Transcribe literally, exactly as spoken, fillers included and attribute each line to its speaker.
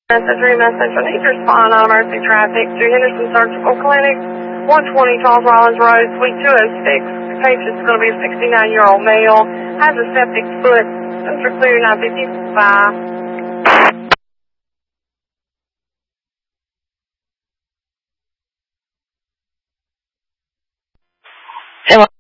Speaker 1: Message, message. I need to respond on emergency traffic to Henderson Surgical Clinic, one twenty Charles Rollins Road, Suite two oh six. The patient's going to be a sixty-nine-year-old male, has a septic foot, Mister Clear nine fifty-five. Hello.